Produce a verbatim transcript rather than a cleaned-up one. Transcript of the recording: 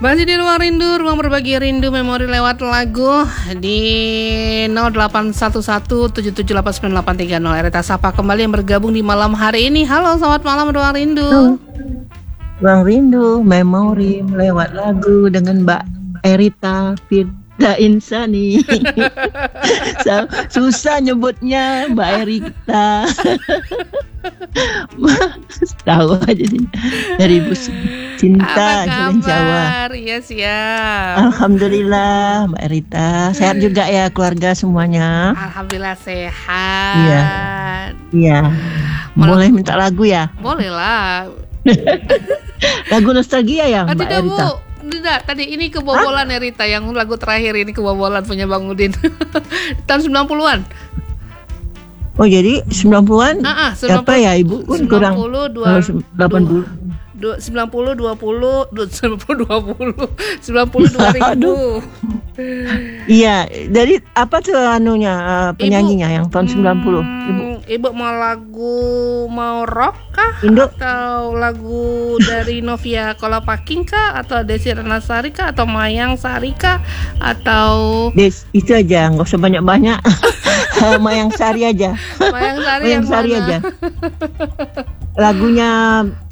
Masih di Ruang Rindu, ruang berbagi rindu memori lewat lagu di nol delapan satu satu tujuh tujuh delapan sembilan delapan tiga nol. Erita Sapa kembali yang bergabung di malam hari ini. Halo, selamat malam Ruang Rindu. Halo. Ruang Rindu, memori lewat lagu dengan Mbak Erita Firda Insani. Susah nyebutnya Mbak Erita. Tahu aja sih dari Bu Cinta Jalan Jawa. Iya siap. Alhamdulillah Mbak Erita sehat juga ya, keluarga semuanya. Alhamdulillah sehat. Iya. Iya. Boleh minta lagu ya? Boleh lah. Lagu nostalgia ya Ah, Mbak tidak, Erita? Bu. Tidak, tadi ini kebobolan Hah? Erita, yang lagu terakhir ini kebobolan punya Bang Udin. Tahun sembilan puluhan. Oh, jadi sembilan puluhan? Ah, ah, apa ya Ibu? Pun kurang delapan puluh. sembilan puluh dua puluh sembilan puluh dua puluh sembilan puluh dua ribu. Iya, dari apa tuh anunya uh, penyanyinya Ibu, yang tahun sembilan puluh? Ibu. Ibu mau lagu mau rock kah? Indo. Atau lagu dari Novia Kolapaking kah? Atau Desi Renasari kah? Atau Mayang Sari kah? Atau Des, itu aja, nggak usah banyak-banyak. Mayang Sari aja. Mayang Sari Mayang yang Sari mana? aja. Lagunya